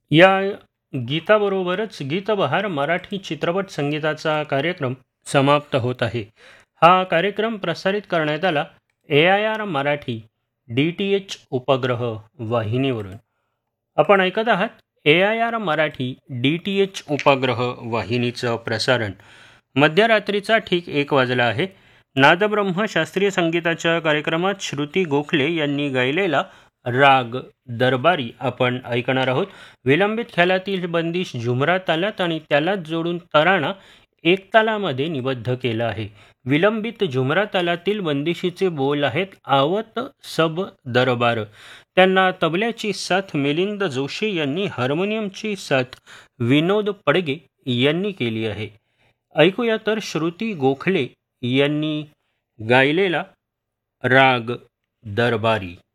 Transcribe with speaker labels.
Speaker 1: या गीताबरोबरच गीतबहार मराठी चित्रपट संगीताचा कार्यक्रम समाप्त होत आहे. हा कार्यक्रम प्रसारित करण्यात आला AIR मराठी DTH उपग्रह वाहिनीवरून. आपण ऐकत आहात AIR मराठी DTH उपग्रह वाहिनीचं प्रसारण. मध्यरात्रीचा ठीक 1 वाजला आहे. नादब्रह्म शास्त्रीय संगीताच्या कार्यक्रमात श्रुती गोखले यांनी गायलेला राग दरबारी आपण ऐकणार आहोत. विलंबित ख्यालातील बंदिश झुमरा तालात आणि त्यालाच जोडून तराणा एक तालामध्ये निबद्ध केला आहे. विलंबित झुमरा तालातील बंदिशीचे बोल आहेत आवत सब दरबार. त्यांना तबल्याची साथ मिलिंद जोशी यांनी, हार्मोनियमची साथ विनोद पडगे यांनी केली आहे. ऐकूया तर श्रुती गोखले यांनी गायलेला राग दरबारी.